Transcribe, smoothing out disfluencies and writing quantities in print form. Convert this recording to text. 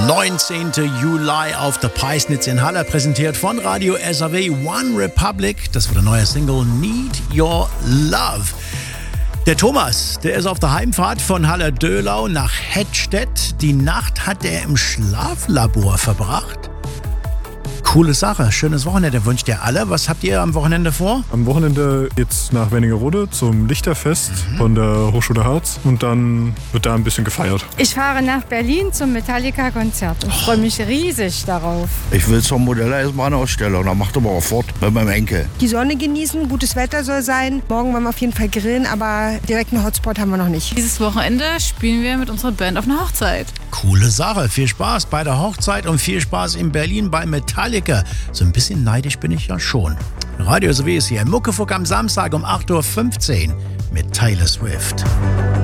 19. Juli auf der Peisnitz in Halle, präsentiert von Radio SAW One Republic. Das war der neue Single Need Your Love. Der Thomas, der ist auf der Heimfahrt von Halle-Döhlau nach Hettstedt. Die Nacht hat er im Schlaflabor verbracht. Coole Sache, schönes Wochenende wünscht ihr alle. Was habt ihr am Wochenende vor? Am Wochenende geht's nach Wernigerode zum Lichterfest von der Hochschule Harz und dann wird da ein bisschen gefeiert. Ich fahre nach Berlin zum Metallica-Konzert und freue mich riesig darauf. Ich will zur Modelleisenbahnausstellung, dann macht aber auch fort mit meinem Enkel. Die Sonne genießen, gutes Wetter soll sein. Morgen wollen wir auf jeden Fall grillen, aber direkt einen Hotspot haben wir noch nicht. Dieses Wochenende spielen wir mit unserer Band auf einer Hochzeit. Coole Sache, viel Spaß bei der Hochzeit und viel Spaß in Berlin bei Metallica. So ein bisschen neidisch bin ich ja schon. Radio SAW ist hier. Muckefuck am Samstag um 8.15 Uhr mit Taylor Swift.